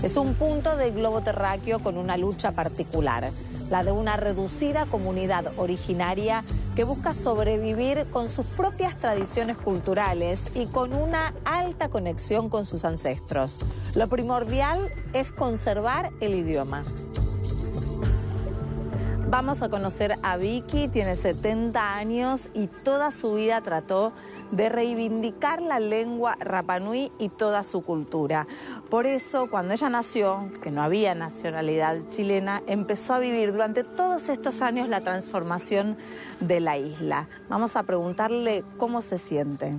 Es un punto del globo terráqueo con una lucha particular, la de una reducida comunidad originaria que busca sobrevivir con sus propias tradiciones culturales y con una alta conexión con sus ancestros. Lo primordial es conservar el idioma. Vamos a conocer a Vicky, tiene 70 años y toda su vida trató de reivindicar la lengua Rapa Nui y toda su cultura. Por eso, cuando ella nació, que no había nacionalidad chilena, empezó a vivir durante todos estos años la transformación de la isla. Vamos a preguntarle cómo se siente.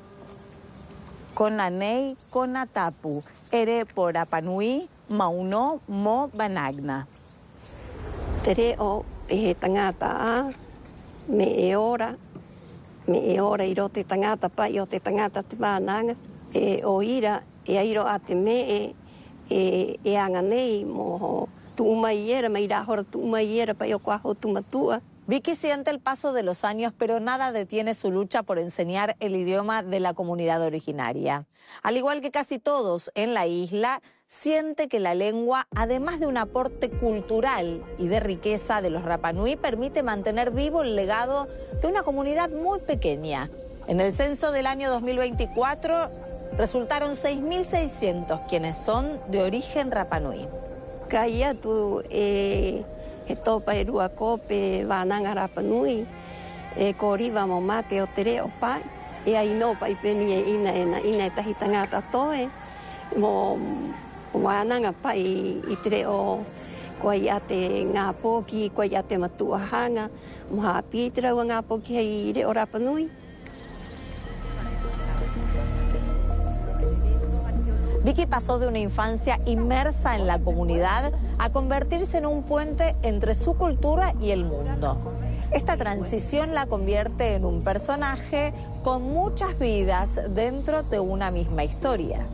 Konanei konatapu, ere por Rapa Nui, mauno mo banagna. Tere o e tangata me e ora i rote tangata pa i o te tangata te wānanga o ira e airo a te me e anga nei mo tu umaiera me ira hora tu umaiera pa i o kuaho tu matua. Vicky siente el paso de los años, pero nada detiene su lucha por enseñar el idioma de la comunidad originaria. Al igual que casi todos en la isla, siente que la lengua, además de un aporte cultural y de riqueza de los Rapa Nui, permite mantener vivo el legado de una comunidad muy pequeña. En el censo del año 2024 resultaron 6.600 quienes son de origen Rapa Nui. Kaya tu he topa e rua kope wānanga Rapa Nui ko riwa mo mate o te reo pai e ai no pai peni e ina e tahi tangata toe mo wānanga pai i te reo koe i ate ngā pōki, koe i ate matuahanga mo haa pītera ua ngā pōki hei i reo Rapa Nui. Vicky pasó de una infancia inmersa en la comunidad a convertirse en un puente entre su cultura y el mundo. Esta transición la convierte en un personaje con muchas vidas dentro de una misma historia.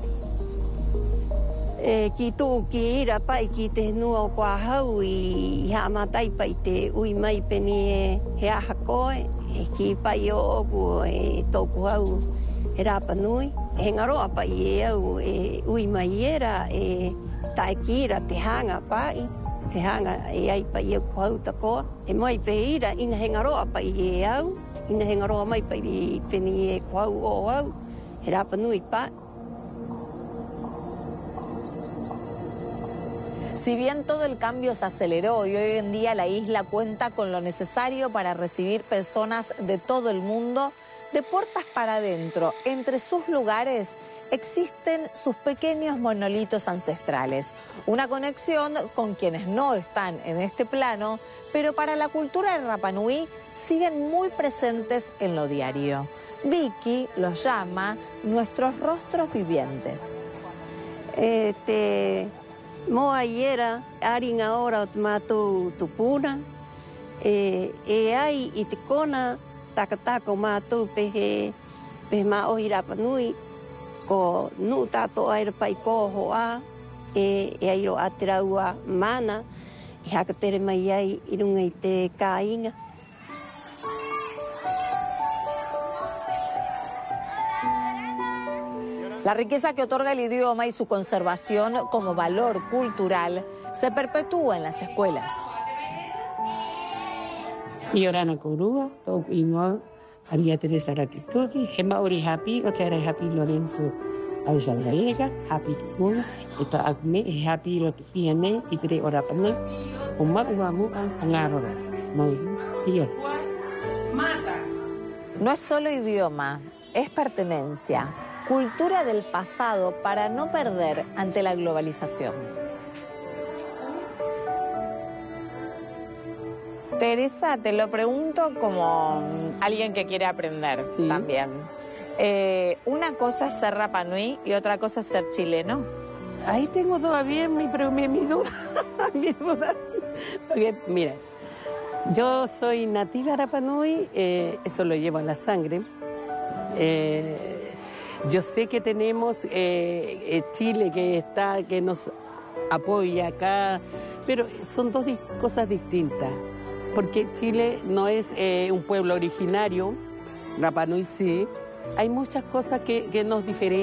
Ki tō ki ira pai ki te nua o kua hau i hea matai pai te ui mai peni he aha koe, ki pai o oku e tōku hau he Rapa Nui. He ngaroa pai e au e ui mai era e tae ki ira te hanga pai, te hanga e ai pai e kuhau takoa. E mai pe ira ina he ngaroa pai e au, ina he ngaroa mai pai peni e kuhau o au, he Rapa Nui pai. Si bien todo el cambio se aceleró y hoy en día la isla cuenta con lo necesario para recibir personas de todo el mundo, de puertas para adentro, entre sus lugares, existen sus pequeños monolitos ancestrales. Una conexión con quienes no están en este plano, pero para la cultura de Rapa Nui siguen muy presentes en lo diario. Vicky los llama nuestros rostros vivientes. Moa iera, aringa ora o te mātou tupuna, e ai i te kona, takatako mātou pehe mā ohi Rapa Nui, ko nuu tātou aira pai kōho a, e airo a te raua mana, i hakatere mai ai i runga i te kāinga. La riqueza que otorga el idioma y su conservación como valor cultural se perpetúa en las escuelas. Iorana Korua, o Ingo, María Teresa Rakituki, Gemma Ori Happy, o Kere Happy Lorenzo Alzalgaega, Happy Kung, Eta Agme, Happy Lokiane, Tigre Orapana, o Maguamu Angarora, Mauricio. No es solo idioma, es pertenencia, cultura del pasado para no perder ante la globalización. Teresa, te lo pregunto como alguien que quiere aprender también. Una cosa es ser Rapa Nui y otra cosa es ser chileno. Ahí tengo todavía mi duda. Mi duda. Porque, mira, yo soy nativa Rapa Nui, eso lo llevo en la sangre. Yo sé que tenemos Chile que nos apoya acá, pero son dos cosas distintas. Porque Chile no es un pueblo originario, Rapa Nui sí. Hay muchas cosas que nos diferencian.